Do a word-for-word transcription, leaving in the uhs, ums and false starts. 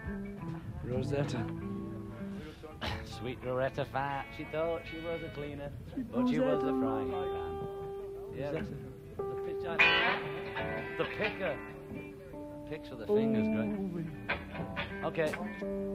Rosetta. Sweet Loretta Fat, she thought she was a cleaner, but she was a frying pan. Yeah, that's it. The pitch, the picker. Picks with the fingers, great. Okay.